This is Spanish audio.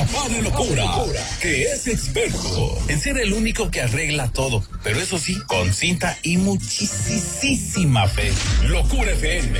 Papá de Locura, que es experto en ser el único que arregla todo, pero eso sí, con cinta y muchísima fe. Locura FM